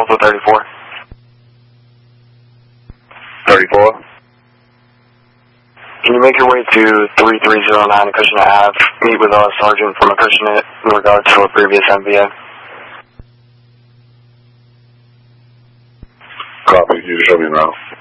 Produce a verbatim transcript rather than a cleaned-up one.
Alpha thirty-four. thirty-four. Can you make your way to three three zero nine Acushnet Ave? Meet with a sergeant from Acushnet in regards to a previous M V A. Copy. You can show me around.